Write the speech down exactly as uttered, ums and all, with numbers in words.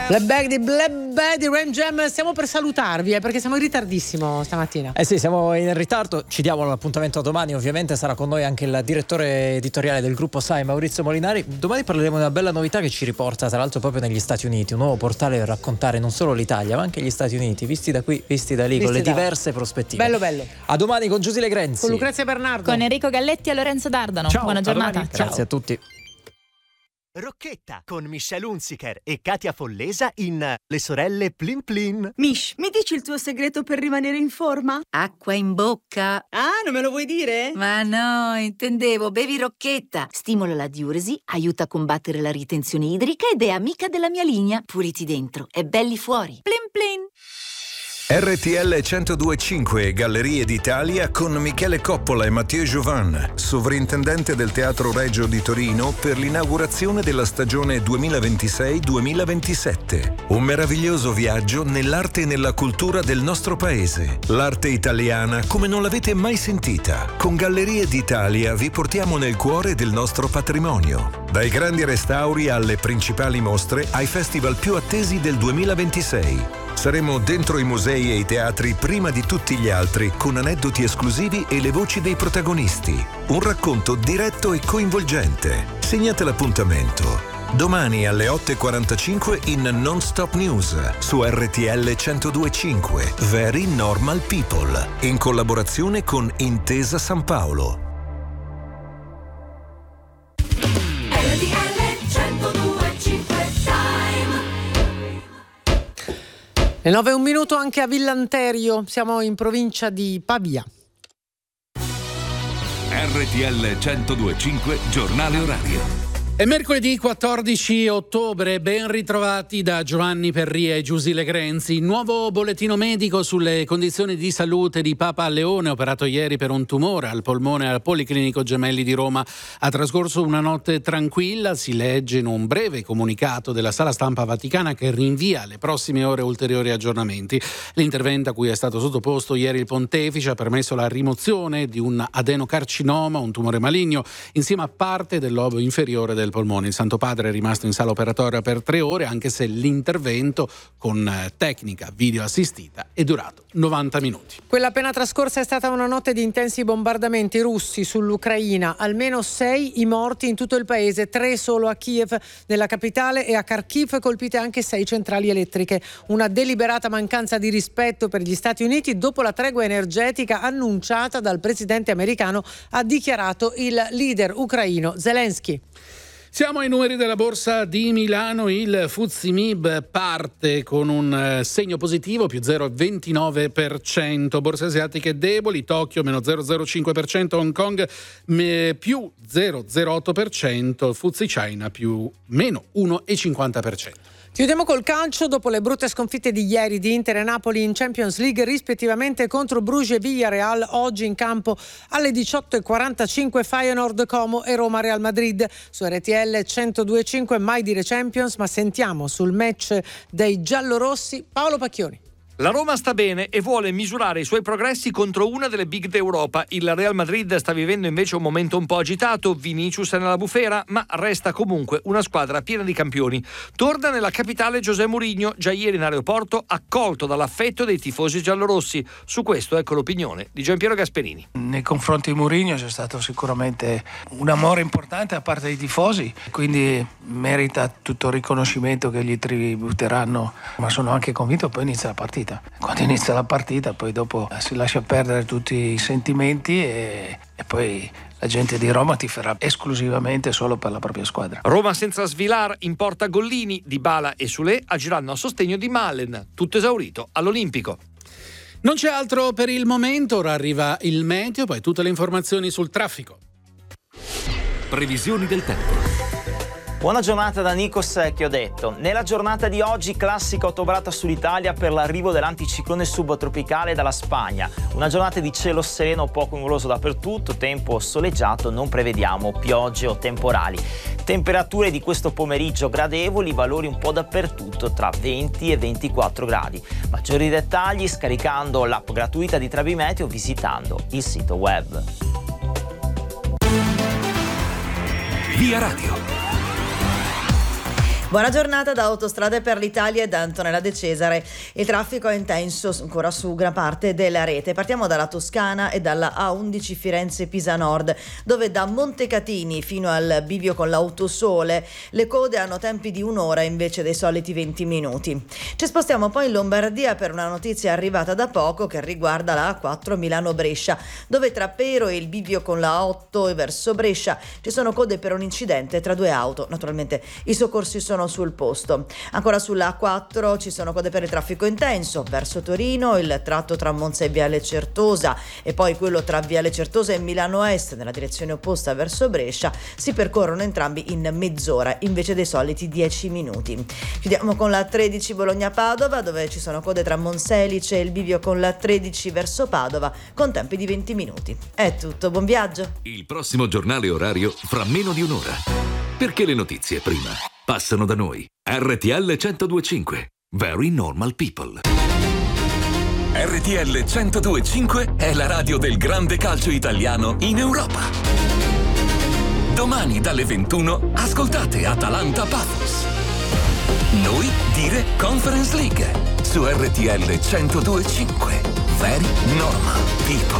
Black Bag di Black Bag di Ram Jam. Stiamo per salutarvi eh, perché siamo in ritardissimo stamattina. Eh sì, siamo in ritardo. Ci diamo l'appuntamento a domani. Ovviamente sarà con noi anche il direttore editoriale del gruppo S A I, Maurizio Molinari. Domani parleremo di una bella novità che ci riporta tra l'altro proprio negli Stati Uniti, un nuovo portale per raccontare non solo l'Italia ma anche gli Stati Uniti, visti da qui, visti da lì, visti con le diverse là. Prospettive. Bello bello. A domani con Giusile Grenzi, con Lucrezia Bernardo, con Enrico Galletti e Lorenzo Dardano. Ciao, buona giornata. Grazie Ciao. a tutti. Rocchetta con Michelle Hunziker e Katia Follesa in Le sorelle Plin Plin. Mish, mi dici il tuo segreto per rimanere in forma? Acqua in bocca. Ah, non me lo vuoi dire? Ma no, intendevo, bevi Rocchetta. Stimola la diuresi, aiuta a combattere la ritenzione idrica ed è amica della mia linea. Puliti dentro e belli fuori. Plin plin. R T L centodue e cinque Gallerie d'Italia con Michele Coppola e Mathieu Jovan, sovrintendente del Teatro Regio di Torino, per l'inaugurazione della stagione duemilaventisei duemilaventisette. Un meraviglioso viaggio nell'arte e nella cultura del nostro paese. L'arte italiana come non l'avete mai sentita. Con Gallerie d'Italia vi portiamo nel cuore del nostro patrimonio. Dai grandi restauri alle principali mostre, ai festival più attesi del duemilaventisei. Saremo dentro i musei e i teatri prima di tutti gli altri, con aneddoti esclusivi e le voci dei protagonisti. Un racconto diretto e coinvolgente. Segnate l'appuntamento. Domani alle otto e quarantacinque in Non Stop News su R T L centodue e cinque. Very Normal People. In collaborazione con Intesa San Paolo. Le nove e un minuto anche a Villanterio, siamo in provincia di Pavia. R T L centodue e cinque, giornale orario. È mercoledì quattordici ottobre, ben ritrovati da Giovanni Perria e Giusile Grenzi. Nuovo bollettino medico sulle condizioni di salute di Papa Leone, operato ieri per un tumore al polmone al Policlinico Gemelli di Roma. Ha trascorso una notte tranquilla, si legge in un breve comunicato della Sala Stampa Vaticana che rinvia alle prossime ore ulteriori aggiornamenti. L'intervento a cui è stato sottoposto ieri il pontefice ha permesso la rimozione di un adenocarcinoma, un tumore maligno, insieme a parte del lobo inferiore del polmone. Il Santo Padre è rimasto in sala operatoria per tre ore, anche se l'intervento con tecnica video assistita è durato novanta minuti. Quella appena trascorsa è stata una notte di intensi bombardamenti russi sull'Ucraina, almeno sei i morti in tutto il paese, tre solo a Kiev, nella capitale, e a Kharkiv colpite anche sei centrali elettriche. Una deliberata mancanza di rispetto per gli Stati Uniti dopo la tregua energetica annunciata dal presidente americano, ha dichiarato il leader ucraino Zelensky. Siamo ai numeri della borsa di Milano. Il F T S E M I B parte con un segno positivo, più zero virgola ventinove per cento. Borse asiatiche deboli, Tokyo meno zero virgola zero cinque per cento, Hong Kong più zero virgola zero otto per cento, F T S E China più meno uno virgola cinquanta per cento. Chiudiamo col calcio. Dopo le brutte sconfitte di ieri di Inter e Napoli in Champions League, rispettivamente contro Bruges e Villarreal, oggi in campo alle diciotto e quarantacinque Feyenoord Como e Roma Real Madrid. Su R T L centodue e cinque mai dire Champions, ma sentiamo sul match dei giallorossi Paolo Pacchioni. La Roma sta bene e vuole misurare i suoi progressi contro una delle big d'Europa. Il Real Madrid sta vivendo invece un momento un po' agitato, Vinicius è nella bufera, ma resta comunque una squadra piena di campioni. Torna nella capitale José Mourinho, già ieri in aeroporto accolto dall'affetto dei tifosi giallorossi. Su questo ecco l'opinione di Giampiero Gasperini. Nei confronti di Mourinho c'è stato sicuramente un amore importante da parte dei tifosi, quindi merita tutto il riconoscimento che gli tributeranno, ma sono anche convinto poi inizia la partita. Quando inizia la partita poi dopo si lascia perdere tutti i sentimenti e, e poi la gente di Roma tiferà esclusivamente solo per la propria squadra. Roma senza Svilar, in porta Gollini, Dybala e Soulé agiranno a sostegno di Malen, tutto esaurito all'Olimpico. Non c'è altro per il momento, ora arriva il meteo, poi tutte le informazioni sul traffico. Previsioni del tempo. Buona giornata da Nico Secchio detto. Nella giornata di oggi classica ottobrata sull'Italia per l'arrivo dell'anticiclone subtropicale dalla Spagna. Una giornata di cielo sereno poco nuvoloso dappertutto, tempo soleggiato, non prevediamo piogge o temporali. Temperature di questo pomeriggio gradevoli, valori un po' dappertutto tra venti e ventiquattro gradi. Maggiori dettagli scaricando l'app gratuita di Trebimeteo o visitando il sito web. Via Radio. Buona giornata da Autostrade per l'Italia e da Antonella De Cesare. Il traffico è intenso ancora su gran parte della rete. Partiamo dalla Toscana e dalla A undici Firenze-Pisa Nord, dove da Montecatini fino al bivio con l'Autosole le code hanno tempi di un'ora invece dei soliti venti minuti. Ci spostiamo poi in Lombardia per una notizia arrivata da poco che riguarda la A quattro Milano-Brescia, dove tra Pero e il bivio con la A otto e verso Brescia ci sono code per un incidente tra due auto. Naturalmente i soccorsi sono sul posto. Ancora sulla A quattro ci sono code per il traffico intenso verso Torino, il tratto tra Monza e Viale Certosa e poi quello tra Viale Certosa e Milano Est nella direzione opposta verso Brescia si percorrono entrambi in mezz'ora invece dei soliti dieci minuti. Chiudiamo con la tredici Bologna-Padova, dove ci sono code tra Monselice e il bivio con la tredici verso Padova con tempi di venti minuti. È tutto, buon viaggio. Il prossimo giornale orario fra meno di un'ora. Perché le notizie prima passano da noi. R T L centodue e cinque. Very normal people. R T L centodue e cinque è la radio del grande calcio italiano in Europa. Domani dalle ventuno ascoltate Atalanta Paphos. Noi dire Conference League su R T L centodue e cinque. Very normal people.